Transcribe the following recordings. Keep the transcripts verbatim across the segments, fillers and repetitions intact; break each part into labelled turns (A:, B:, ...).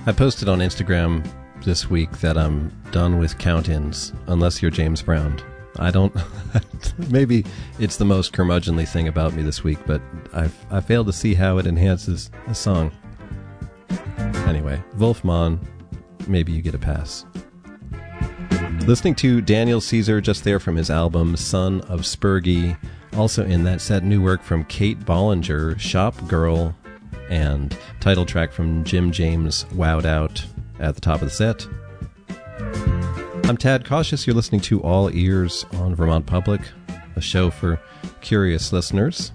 A: I posted on Instagram this week that I'm done with count-ins, unless you're James Brown. I don't... maybe it's the most curmudgeonly thing about me this week, but I've, I failed to see how it enhances a song. Anyway, Wolfman, maybe you get a pass. Listening to Daniel Caesar just there from his album Son of Spurgy. Also in that set, new work from Kate Bollinger, Shop Girl, and title track from Jim James, Wowed Out, at the top of the set. I'm Tad Cautious. You're listening to All Ears on Vermont Public, a show for curious listeners.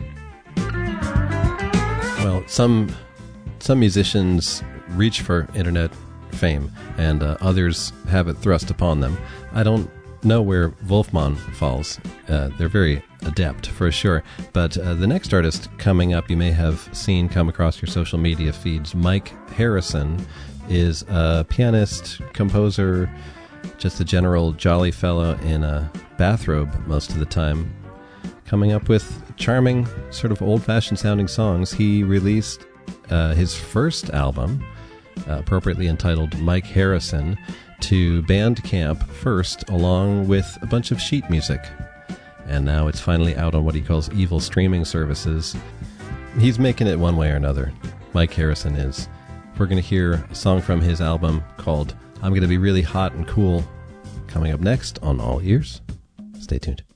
A: Well, some some musicians reach for internet fame, and uh, others have it thrust upon them. I don't know where Wolfman falls. Uh, they're very adept, for sure. But uh, the next artist coming up, you may have seen come across your social media feeds. Mike Harrison is a pianist, composer, just a general jolly fellow in a bathrobe most of the time, coming up with charming, sort of old-fashioned sounding songs. He released uh, his first album, uh, appropriately entitled Mike Harrison, to Bandcamp first, along with a bunch of sheet music. And now it's finally out on what he calls evil streaming services. He's making it one way or another. Mike Harrison is. We're going to hear a song from his album called I'm Going to Be Really Hot and Cool, coming up next on All Ears. Stay tuned.